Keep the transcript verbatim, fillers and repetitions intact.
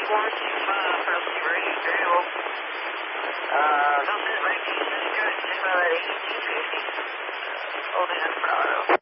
four two five, Husky Radio Travel. Uh, this is nineteen, this is good, zero at eighty-two fifty. Holding Desperado.